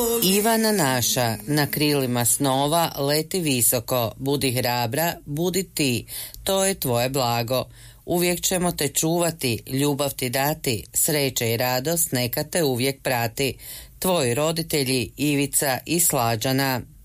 Ivana naša, na krilima snova leti visoko, budi hrabra, budi ti, to je tvoje blago. Uvijek ćemo te čuvati, ljubav ti dati, sreće i radost neka te uvijek prati. Tvoji roditelji Ivica i Slađana.